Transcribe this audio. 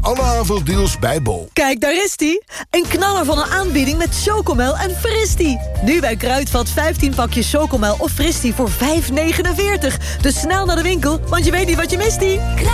alle avonddeals bij Bol. Kijk, daar is die. Een knaller van een aanbieding met Chocomel en Fristie. Nu bij Kruidvat 15 pakjes Chocomel of Fristie voor €5,49. Dus snel naar de winkel, want je weet niet wat je mist,